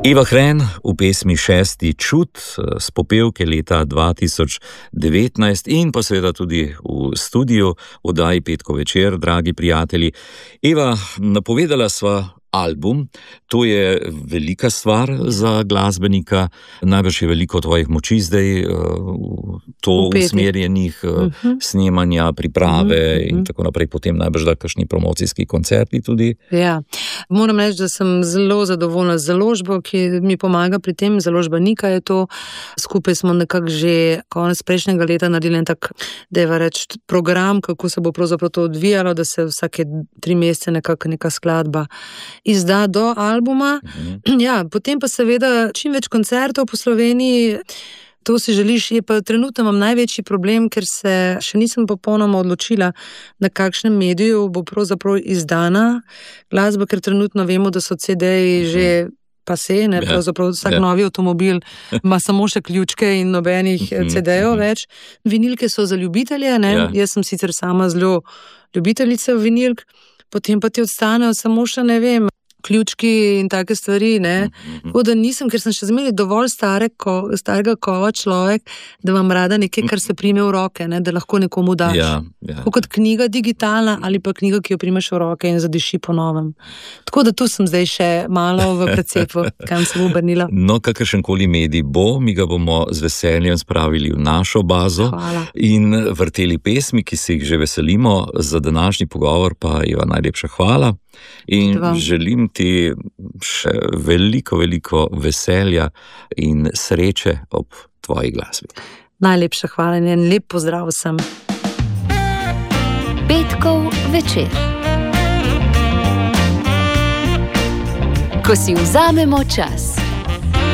Eva Hren v pesmi Šesti čut s popevke leta 2019 in pa seveda tudi v studiu v oddaji Petkov večer, dragi prijatelji. Eva, napovedala sva album, to je velika stvar za glasbenika, najbrž je veliko tvojih moči zdaj to usmerjenih snemanja, priprave in tako naprej, potem najbrž da kakšni promocijski koncerti tudi. Ja, moram reči, da sem zelo zadovoljna z založbo, ki mi pomaga pri tem, založba Nika je to, skupaj smo nekako že konec prejšnjega leta naredili tak, dajva reči, program, kako se bo pravzaprav to odvijalo, da se vsake 3 mesece nekako neka skladba izda do albuma. Ja, potem pa seveda čim več koncertov po Sloveniji, to si želiš, je pa trenutno imam največji problem, ker se še nisem popolnoma odločila, na kakšnem mediju bo pravzaprav izdana glasba, ker trenutno vemo, da so CD-ji že pase, ne, pravzaprav vsak novi avtomobil ima samo še ključke in nobenih CD-jev več. Vinilke so za ljubitelje, ne, jaz sem sicer sama zelo ljubiteljica vinilk, potem pa ti odstanejo samo še, ne vem, ključki in take stvari, ne. Tako da nisem, ker sem še zmeraj dovolj starega kova človek, da vam rada nekaj, kar se prime v roke, ne, da lahko nekomu daš. Kot knjiga digitalna ali pa knjiga, ki jo primeš v roke in zadiši po novem. Tako da tu sem zdaj še malo v precepu, kam se bo obrnila. No, kakršenkoli medij bo, mi ga bomo z veseljem spravili v našo bazo. Hvala. In vrteli pesmi, ki se jih že veselimo. Za današnji pogovor pa Eva najlepša hvala. In želim ti še veliko veselja in sreče ob tvoji glasbi. Najlepša hvala in lep pozdrav vsem. Petkov večer. Ko si vzamemo čas.